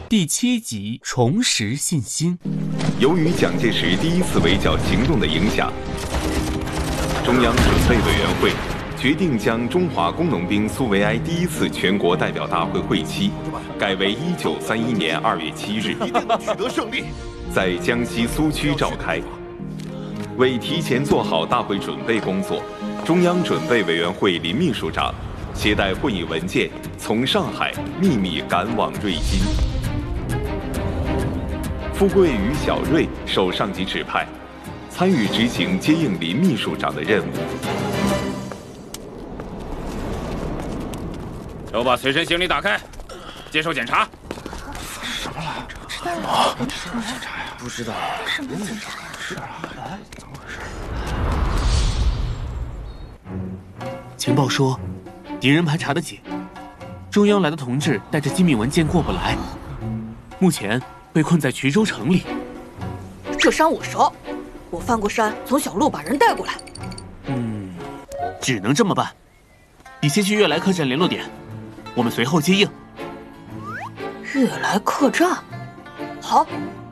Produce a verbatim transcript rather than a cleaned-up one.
第七集重拾信心。 由于蒋介石第一次围剿行动的影响，中央准备委员会决定将中华工农兵苏维埃第一次全国代表大会会期改为一九三一年二月七日， 一定能取得胜利， 在江西苏区召开。为提前做好大会准备工作，中央准备委员会林秘书长携带会议文件从上海秘密赶往瑞金。富贵与小瑞受上级指派，参与执行接应林秘书长的任务。 都把随身行李打开，接受检查。 什么来着？ 什么？ 什么检查呀？ 不知道。 什么检查？ 是啊，哎，怎么回事？ 情报说，敌人排查得紧，中央来的同志带着机密文件过不来，目前被困在衢州城里。 这山我熟，我翻过山，从小路把人带过来。 嗯，只能这么办。你先去悦来客栈联络点，我们随后接应。 悦来客栈，好，